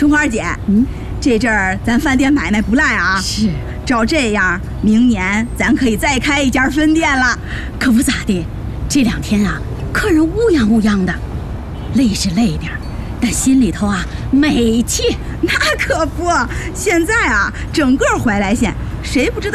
春花姐，这阵儿咱饭店买卖不赖啊。 是， 照这样，明年咱可以再开一家分店了。 可不咋的，这2天啊，客人乌泱乌泱的，累是累点，但心里头啊美气。 那可不，现在啊，整个怀来县谁不知道